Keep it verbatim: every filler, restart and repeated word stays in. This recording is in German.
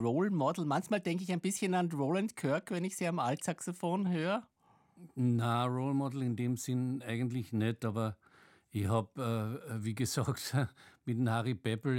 Role Model? Manchmal denke ich ein bisschen an Roland Kirk, wenn ich sie am Altsaxophon höre. Na, Role Model in dem Sinn eigentlich nicht, aber ich habe, äh, wie gesagt, mit dem Harry Peppel